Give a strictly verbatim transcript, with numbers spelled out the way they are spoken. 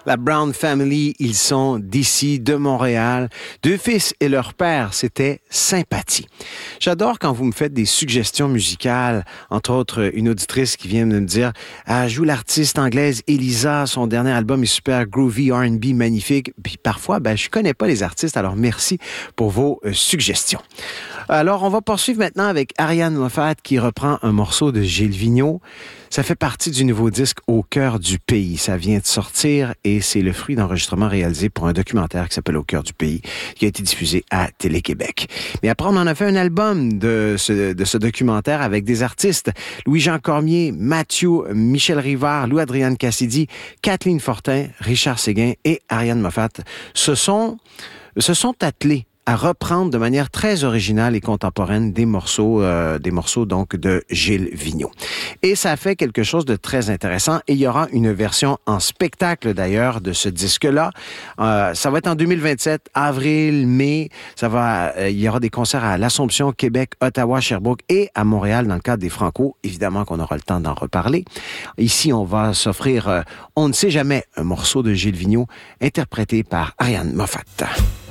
La Brown Family, ils sont d'ici, de Montréal. Deux fils et leur père, c'était Sympathie. J'adore quand vous me faites des suggestions musicales. Entre autres, une auditrice qui vient de me dire ah, « joue l'artiste anglaise Elisa, son dernier album est super groovy, R and B, magnifique. » Puis parfois, ben, je connais pas les artistes, alors merci pour vos euh, suggestions. Alors, on va poursuivre maintenant avec Ariane Moffat qui reprend un morceau de Gilles Vigneault. Ça fait partie du nouveau disque Au cœur du pays. Ça vient de sortir et c'est le fruit d'enregistrements réalisés pour un documentaire qui s'appelle Au cœur du pays, qui a été diffusé à Télé-Québec. Mais après, on en a fait un album de ce, de ce documentaire avec des artistes. Louis-Jean Cormier, Mathieu, Michel Rivard, Louis-Adrienne Cassidy, Kathleen Fortin, Richard Séguin et Ariane Moffat se sont, se sont attelés à reprendre de manière très originale et contemporaine des morceaux, euh, des morceaux donc de Gilles Vigneault. Et ça fait quelque chose de très intéressant. Et il y aura une version en spectacle d'ailleurs de ce disque-là. Euh, ça va être en deux mille vingt-sept, avril, mai. Ça va, euh, il y aura des concerts à l'Assomption, Québec, Ottawa, Sherbrooke et à Montréal dans le cadre des Franco. Évidemment qu'on aura le temps d'en reparler. Ici, on va s'offrir, euh, on ne sait jamais, un morceau de Gilles Vigneault interprété par Ariane Moffat.